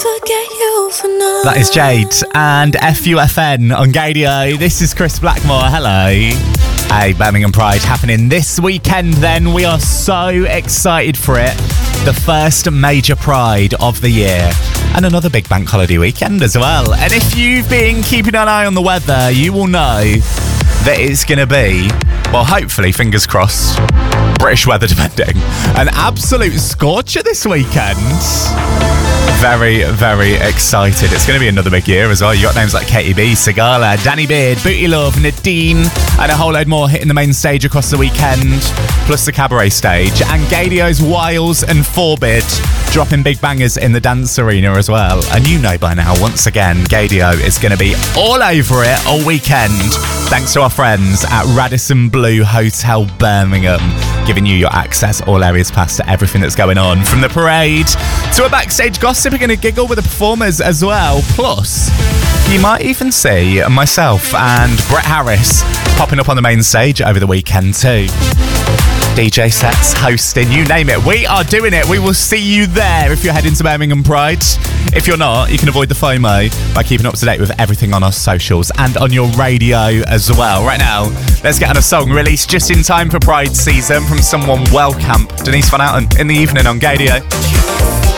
forget you for now. That is Jade and FUFN on Gadio. This is Chris Blackmore. Hello. Hey, Birmingham Pride happening this weekend then. We are so excited for it. The first major Pride of the year. And another big bank holiday weekend as well. And if you've been keeping an eye on the weather, you will know that it's going to be, well, hopefully, fingers crossed, British weather depending, an absolute scorcher this weekend. Very, very excited. It's going to be another big year as well. You got names like Katie B, Sigala, Danny Beard, Booty Love, Nadine, and a whole load more hitting the main stage across the weekend, plus the cabaret stage. And Gadio's Wiles and Forbid dropping big bangers in the dance arena as well. And you know by now, once again, Gadio is going to be all over it all weekend, thanks to our friends at Radisson Blu Hotel Birmingham, giving you your access all areas pass to everything that's going on, from the parade to a backstage gossip. We're going to giggle with the performers as well. Plus, you might even see myself and Brett Harris popping up on the main stage over the weekend too. DJ sets, hosting, you name it. We are doing it. We will see you there if you're heading to Birmingham Pride. If you're not, you can avoid the FOMO by keeping up to date with everything on our socials and on your radio as well. Right now, let's get on a song released just in time for Pride season from someone well camp, Denise Van Outen, In the Evening on Gadio.